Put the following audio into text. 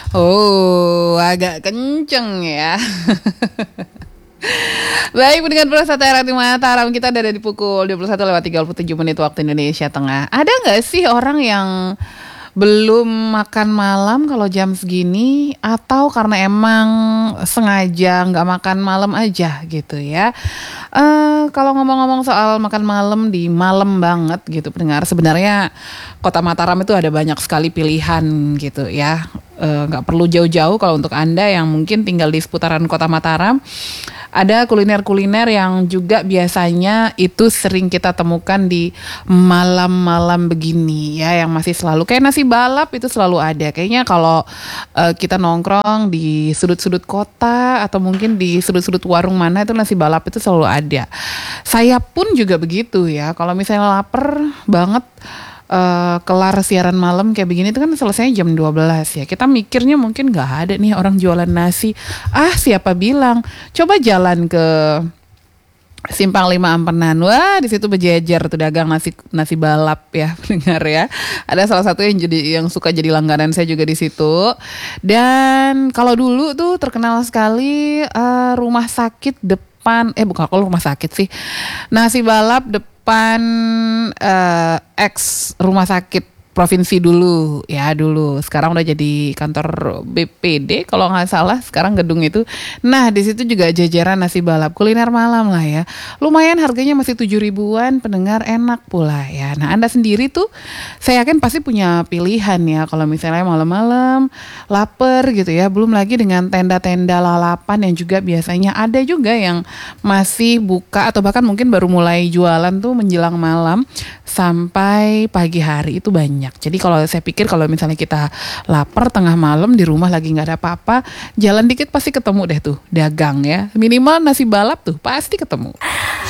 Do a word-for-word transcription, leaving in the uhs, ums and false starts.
Oh, agak kenceng ya. Baik, pendengar Prasata R T Mataram, kita ada di pukul dua puluh satu lewat tiga puluh tujuh menit waktu Indonesia Tengah. Ada nggak sih orang yang belum makan malam kalau jam segini, atau karena emang sengaja nggak makan malam aja gitu ya? Eh kalau ngomong-ngomong soal makan malam di malam banget gitu pendengar, sebenarnya Kota Mataram itu ada banyak sekali pilihan gitu ya. Eh, nggak perlu jauh-jauh kalau untuk Anda yang mungkin tinggal di seputaran Kota Mataram. Ada kuliner-kuliner yang juga biasanya itu sering kita temukan di malam-malam begini ya, yang masih selalu kayak nasi balap itu selalu ada. Kayaknya kalau eh, kita nongkrong di sudut-sudut kota atau mungkin di sudut-sudut warung mana itu nasi balap itu selalu ada. Saya pun juga begitu ya. Kalau misalnya lapar banget, eh, kelar siaran malam kayak begini itu kan selesainya jam dua belas ya. Kita mikirnya mungkin nggak ada nih orang jualan nasi. Ah, siapa bilang? Coba jalan ke Simpang Lima Ampenan. Wah, di situ berjejer tuh dagang nasi nasi balap ya, pendengar ya. Ada salah satu yang jadi yang suka jadi langganan saya juga di situ. Dan kalau dulu tuh terkenal sekali eh, rumah sakit depan, eh bukan kalau rumah sakit sih. Nasi balap depan eh, ex rumah sakit provinsi dulu ya dulu. Sekarang udah jadi kantor B P D kalau nggak salah sekarang gedung itu. Nah di situ juga jajaran nasi balap kuliner malam lah ya. Lumayan harganya masih tujuh ribuan, pendengar, enak pula ya. Nah Anda sendiri tuh saya yakin pasti punya pilihan ya kalau misalnya malam-malam lapar gitu ya. Belum lagi dengan tenda-tenda lalapan yang juga biasanya ada juga yang masih buka atau bahkan mungkin baru mulai jualan tuh menjelang malam sampai pagi hari itu banyak. Jadi kalau saya pikir kalau misalnya kita lapar tengah malam di rumah lagi nggak ada apa-apa, jalan dikit pasti ketemu deh tuh dagang ya. Minimal nasi balap tuh pasti ketemu.